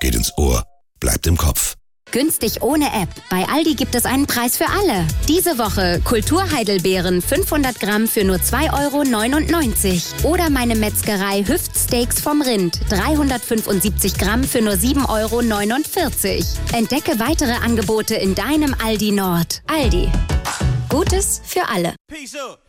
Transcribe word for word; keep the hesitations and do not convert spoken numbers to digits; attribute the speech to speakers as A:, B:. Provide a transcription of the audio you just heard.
A: geht ins Ohr, bleibt im Kopf.
B: Günstig ohne App. Bei Aldi gibt es einen Preis für alle. Diese Woche Kulturheidelbeeren fünfhundert Gramm für nur zwei Euro neunundneunzig. Oder meine Metzgerei Hüftsteaks vom Rind dreihundertfünfundsiebzig Gramm für nur sieben Euro neunundvierzig. Entdecke weitere Angebote in deinem Aldi Nord. Aldi. Gutes für alle.